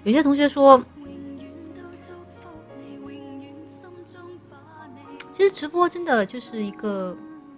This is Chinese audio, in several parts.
有些同学说，其实直播真的就是一个，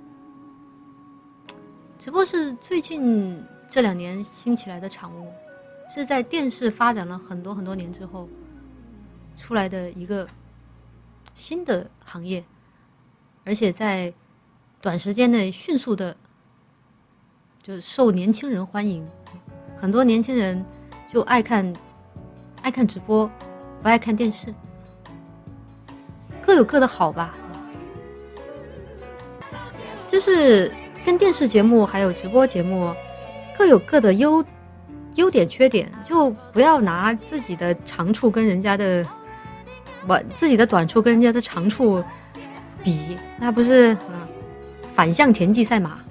直播是最近这2年兴起来的产物，是在电视发展了很多很多年之后出来的一个新的行业，而且在短时间内迅速的就受年轻人欢迎，很多年轻人就爱看直播，不爱看电视，各有各的好吧。就是跟电视节目还有直播节目各有各的优点缺点，就不要拿自己的长处跟人家的自己的短处跟人家的长处比，那不是反向田忌赛马。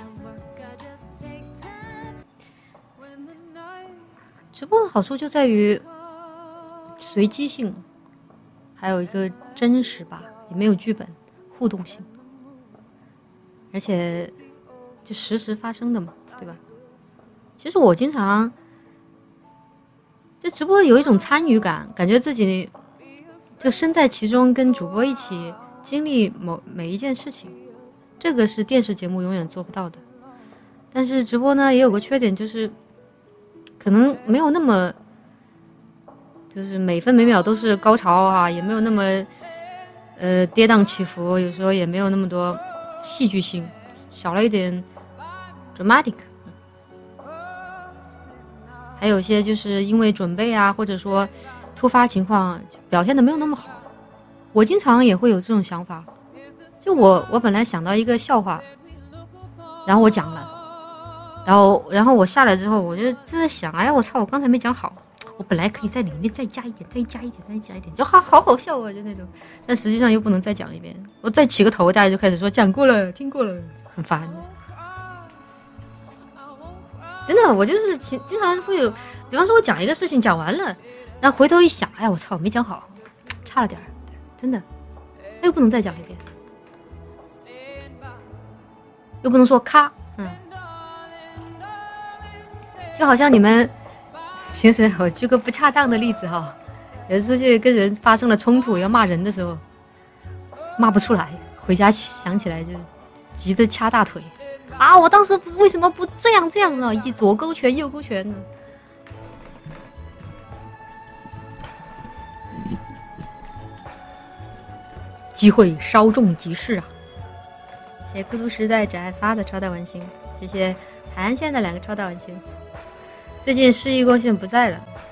直播的好处就在于随机性，还有一个真实吧，也没有剧本，互动性，而且就实时发生的嘛，对吧？其实我经常这直播有一种参与感，感觉自己就身在其中，跟主播一起经历每一件事情，这个是电视节目永远做不到的。但是直播呢也有个缺点，就是可能没有那么就是每分每秒都是高潮啊，也没有那么跌宕起伏，有时候也没有那么多戏剧性，少了一点 dramatic。 还有些就是因为准备啊，或者说突发情况表现的没有那么好。我经常也会有这种想法，就我本来想到一个笑话，然后我讲了，然后我下来之后，我就正在想，哎呀我操，我刚才没讲好，我本来可以在里面再加一点，就好笑啊，就那种，但实际上又不能再讲一遍，我再起个头，大家就开始说讲过了，听过了，很烦。真的，我就是经常会有，比方说我讲一个事情讲完了，然后回头一想，哎我操，没讲好，差了点，真的，又不能再讲一遍，又不能说咔，就好像你们平时我举个不恰当的例子哈，有时出去跟人发生了冲突要骂人的时候，骂不出来，回家想起来就急得掐大腿啊！我当时为什么不这样呢？一左勾拳右勾拳呢？机会稍纵即逝啊！谢谢孤独时代只爱发的超大完星，谢谢海岸线的2个超大完星。最近失忆光线不在了，